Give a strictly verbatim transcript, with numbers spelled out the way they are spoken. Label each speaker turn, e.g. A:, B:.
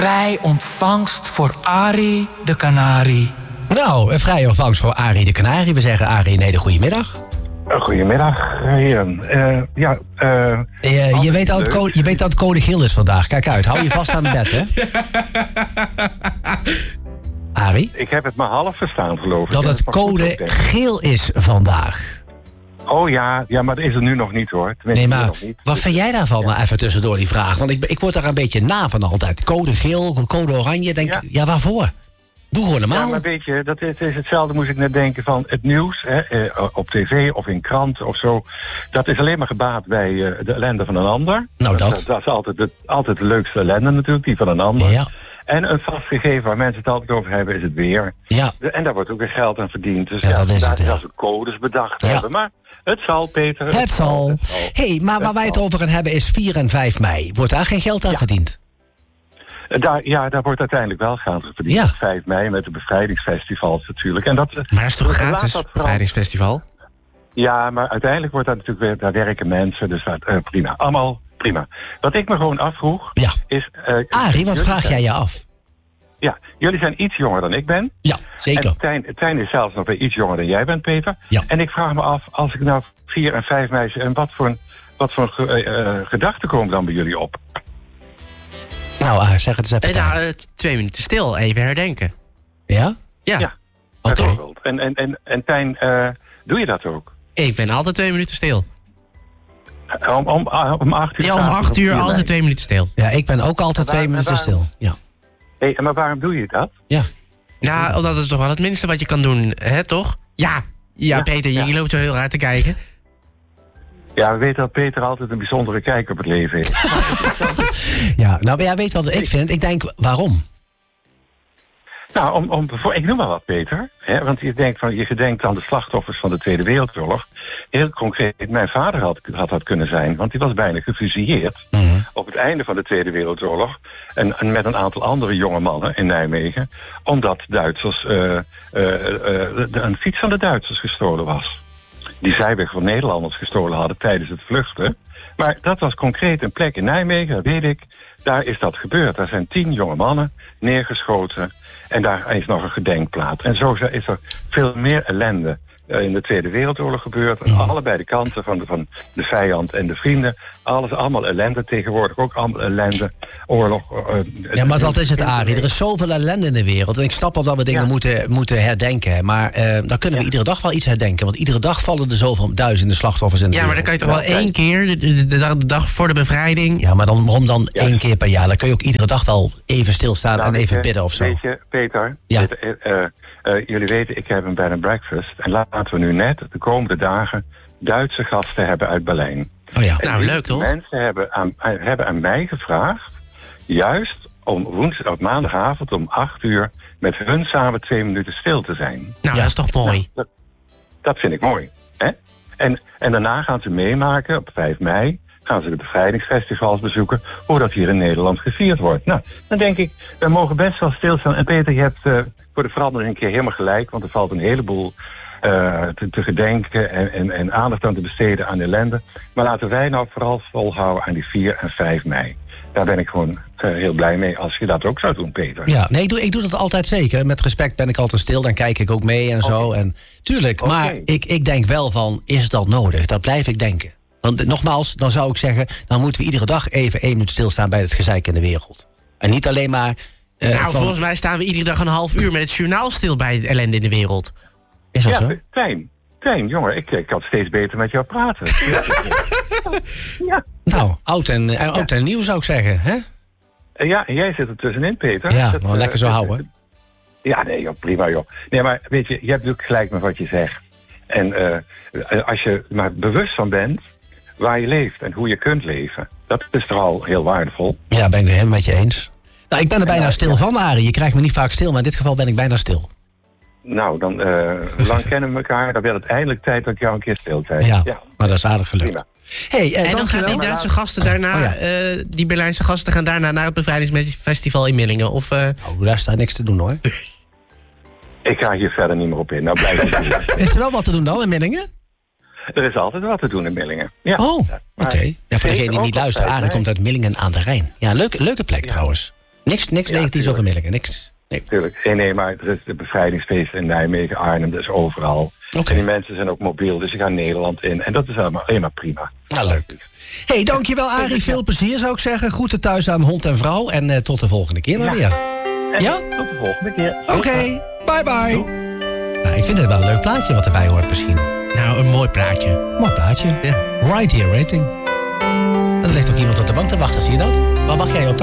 A: Vrij ontvangst voor Arie de Canarie.
B: Nou, een vrije ontvangst voor Arie de Canarie. We zeggen Arie een hele goede middag.
C: Goedemiddag, heren. Uh, ja, uh,
B: uh, je, weet dat het code, je weet dat het code geel is vandaag. Kijk uit, hou je vast aan het bed, hè? Arie?
C: Ik heb het maar half verstaan, geloof ik.
B: Dat het code geel is vandaag.
C: Oh ja, ja, maar dat is het nu nog niet, hoor.
B: Tenminste, nee, maar nog niet. Wat vind jij daarvan? Ja. Nou, even tussendoor die vraag. Want ik, ik word daar een beetje na van altijd. Code geel, code oranje. Denk, ja. ja, waarvoor? Doe gewoon normaal.
C: Ja, maar weet je, dat is, is hetzelfde, moest ik net denken, van het nieuws, hè, eh, op tv of in kranten of zo. Dat is alleen maar gebaat bij uh, de ellende van een ander.
B: Nou, dat.
C: Dat, dat is altijd, het, altijd de leukste ellende natuurlijk, die van een ander.
B: Ja.
C: En een vast gegeven waar mensen het altijd over hebben, is het weer.
B: Ja.
C: En daar wordt ook weer geld aan verdiend. Dus
B: ja,
C: ja,
B: dat is het, ja.
C: Als we codes bedacht ja. hebben. Maar het zal, Peter.
B: Het, het zal. Het zal. Hé, hey, maar het waar wij het over gaan hebben is vier en vijf mei. Wordt daar geen geld aan ja. verdiend?
C: Daar, ja, daar wordt uiteindelijk wel geld verdiend. Ja. Op vijf mei met de bevrijdingsfestivals natuurlijk. En dat,
D: maar dat is toch gratis, het bevrijdingsfestival?
C: Ja, maar uiteindelijk wordt dat natuurlijk weer, daar werken mensen, dus dat, uh, prima. Allemaal prima. Wat ik me gewoon afvroeg,
B: ja.
C: is... Uh,
B: Arie, wat vraag jij je af?
C: Ja, jullie zijn iets jonger dan ik ben.
B: Ja, zeker.
C: En Tijn, Tijn is zelfs nog weer iets jonger dan jij bent, Peter.
B: Ja.
C: En ik vraag me af, als ik nou vier en vijf mei... en wat voor, wat voor uh, uh, gedachten komen dan bij jullie op?
B: Nou, uh, zeg het eens even.
D: En, nou, uh, twee minuten stil, even herdenken.
B: Ja?
D: Ja.
C: Ja,
B: oké. Okay.
C: En, en, en, en Tijn, uh, doe je dat ook?
D: Ik ben altijd twee minuten stil.
C: Om, om, om acht uur?
D: Ja, om acht uur altijd mei. twee minuten stil.
B: Ja, ik ben ook altijd waar, twee minuten waar, stil. Ja.
C: Hey, maar waarom doe je dat?
B: Ja.
D: Nou, omdat het toch wel het minste wat je kan doen, hè, toch? Ja, ja, ja Peter, ja. je loopt zo heel raar te kijken.
C: Ja, we weten dat Peter altijd een bijzondere kijk op het leven heeft.
B: ja, nou, jij weet wat ik vind. Ik denk, waarom?
C: Nou, om, om, ik noem maar wat, Peter. Hè, want je denkt van, je gedenkt aan de slachtoffers van de Tweede Wereldoorlog. Heel concreet, mijn vader had, had dat kunnen zijn, want die was bijna gefusilleerd mm-hmm. op het einde van de Tweede Wereldoorlog. En, en met een aantal andere jonge mannen in Nijmegen, omdat Duitsers, uh, uh, uh, de, een fiets van de Duitsers gestolen was. Die zij weer van Nederlanders gestolen hadden tijdens het vluchten. Maar dat was concreet een plek in Nijmegen, dat weet ik. Daar is dat gebeurd. Daar zijn tien jonge mannen neergeschoten. En daar is nog een gedenkplaat. En zo is er veel meer ellende in de Tweede Wereldoorlog gebeurd. Aan allebei de kanten van de, van de vijand en de vrienden. Alles, allemaal ellende tegenwoordig. Ook allemaal ellende, oorlog. Uh,
B: ja, maar dat is het, Arie. Er is zoveel ellende in de wereld. En ik snap al dat we dingen ja. moeten, moeten herdenken. Maar uh, dan kunnen we ja. iedere dag wel iets herdenken. Want iedere dag vallen er zoveel duizenden slachtoffers in de
D: ja,
B: wereld.
D: Maar dan kan je toch wel ja, één keer, de, de, de, dag, de dag voor de bevrijding...
B: Ja, maar dan, waarom dan ja. één keer per jaar? Dan kun je ook iedere dag wel even stilstaan nou, en even je, bidden of zo.
C: Weet je, Peter...
B: Ja.
C: Peter uh, uh, jullie weten, ik heb een bed and breakfast. En laten we nu net de komende dagen Duitse gasten hebben uit Berlijn.
B: Oh ja.
D: Nou, leuk toch?
C: Mensen hebben aan, hebben aan mij gevraagd, juist om woensdag, maandagavond om acht uur, met hun samen twee minuten stil te zijn.
D: Nou,
B: ja.
D: dat is toch mooi?
C: Nou, dat, dat vind ik mooi. Hè? En, en daarna gaan ze meemaken, op vijf mei, gaan ze de bevrijdingsfestivals bezoeken, hoe dat hier in Nederland gevierd wordt. Nou, dan denk ik, we mogen best wel stilstaan. En Peter, je hebt uh, voor de verandering een keer helemaal gelijk, want er valt een heleboel Uh, te, te gedenken en, en, en aandacht aan te besteden aan ellende. Maar laten wij nou vooral volhouden aan die vier en vijf mei. Daar ben ik gewoon uh, heel blij mee als je dat ook zou doen, Peter.
B: Ja, nee, ik doe, ik doe dat altijd zeker. Met respect ben ik altijd stil, dan kijk ik ook mee en zo. Okay. En, tuurlijk, okay. maar ik, ik denk wel van, is dat nodig? Dat blijf ik denken. Want nogmaals, dan zou ik zeggen, dan moeten we iedere dag even één minuut stilstaan bij het gezeik in de wereld. En niet alleen maar... Uh,
D: nou,
B: van...
D: volgens mij staan we iedere dag een half uur met het journaal stil bij het ellende in de wereld.
B: Is dat
C: ja,
B: zo?
C: Tijn, Tijn, jongen, ik, ik kan steeds beter met jou praten.
B: ja. Nou, oud en, ja. oud en nieuw zou ik zeggen, hè?
C: Ja, en jij zit er tussenin, Peter.
B: Ja, dat, maar lekker zo uh, houden.
C: Ja, nee, joh, prima, joh. Nee, maar weet je, je hebt natuurlijk gelijk met wat je zegt. En uh, als je maar bewust van bent waar je leeft en hoe je kunt leven, dat is toch al heel waardevol.
B: Ja, ben ik het helemaal met je eens. Nou, ik ben er bijna ja, stil ja. van, Arie. Je krijgt me niet vaak stil, maar in dit geval ben ik bijna stil.
C: Nou, dan uh, lang kennen we elkaar. Dan werd het eindelijk tijd dat ik jou een keer stil zei.
B: Ja, ja, maar dat is aardig gelukt.
D: Hey, uh, en dan gaan die Duitse gasten daarna, oh, ja. uh, die Berlijnse gasten gaan daarna naar het bevrijdingsfestival in Millingen. Of, uh...
B: oh, daar staat niks te doen, hoor.
C: Ik ga hier verder niet meer op in. Nou, blijf
B: is er wel wat te doen dan in Millingen?
C: Er is altijd wat te doen in Millingen. Ja.
B: Oh, oké. Okay. Ja, voor degene die niet luistert, Arie komt uit Millingen aan de Rijn. Ja, leuke, leuke plek ja. trouwens. Niks, niks
C: Ja,
B: negatiefs
C: tuurlijk.
B: over Millingen, niks. Nee.
C: Tuurlijk. Nee, nee, maar er is de bevrijdingsfeest in Nijmegen, Arnhem, dat is overal.
B: Oké.
C: En die mensen zijn ook mobiel, dus ze gaan Nederland in. En dat is allemaal helemaal prima.
B: Nou, leuk. Hey, dankjewel Arie. Veel plezier zou ik zeggen. Groeten thuis aan hond en vrouw. En uh, tot de volgende keer maar
C: Ja.
B: weer.
C: En
B: Ja?
C: tot de volgende keer.
B: Oké, okay. Bye bye.
C: Doei.
B: Nou, ik vind het wel een leuk plaatje wat erbij hoort misschien.
D: Nou, een mooi praatje.
B: Mooi plaatje.
D: Ja.
B: Right here rating. Er ligt ook iemand op de bank te wachten, zie je dat? Waar wacht jij op?